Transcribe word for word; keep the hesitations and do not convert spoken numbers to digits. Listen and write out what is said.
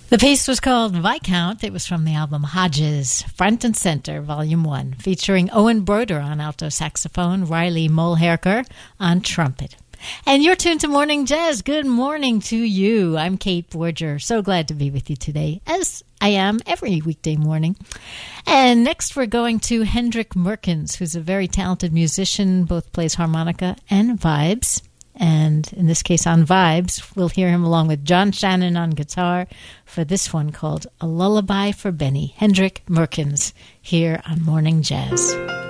The piece was called Viscount. It was from the album Hodges, Front and Center, Volume one, featuring Owen Broder on alto saxophone, Riley Mulherker on trumpet. And you're tuned to Morning Jazz. Good morning to you. I'm Kate Borger. So glad to be with you today, as I am every weekday morning. And next we're going to Hendrik Merkens, who's a very talented musician, both plays harmonica and vibes. And in this case on vibes, we'll hear him along with John Shannon on guitar for this one called A Lullaby for Benny. Hendrik Merkens here on Morning Jazz.